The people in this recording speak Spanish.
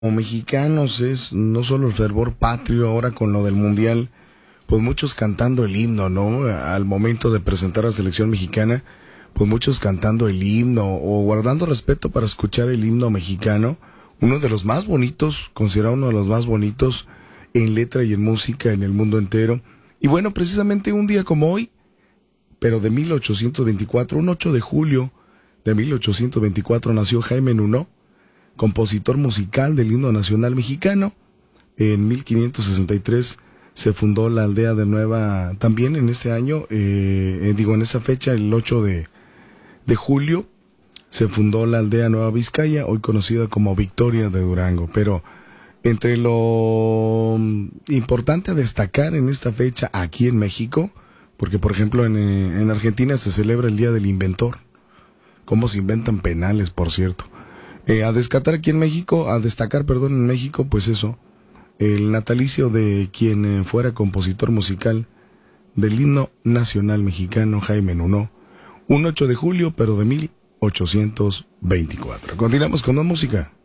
Como mexicanos es no solo el fervor patrio ahora con lo del mundial, pues muchos cantando el himno, ¿no? Al momento de presentar a la selección mexicana, pues muchos cantando el himno o guardando respeto para escuchar el himno mexicano, uno de los más bonitos, considerado uno de los más bonitos en letra y en música en el mundo entero. Y bueno, precisamente un día como hoy, pero de 1824, un 8 de julio de 1824 nació Jaime Nuno, compositor musical del himno nacional mexicano. En 1563 se fundó la aldea de Nueva, también en este año, en esa fecha, el 8 de julio, se fundó la aldea Nueva Vizcaya, hoy conocida como Victoria de Durango. Pero entre lo importante a destacar en esta fecha aquí en México, porque por ejemplo en Argentina se celebra el Día del Inventor, cómo se inventan penales, por cierto. A destacar, perdón, en México, pues eso, el natalicio de quien fuera compositor musical del himno nacional mexicano, Jaime Nuno, un 8 de julio, pero de 1824. Continuamos con más música.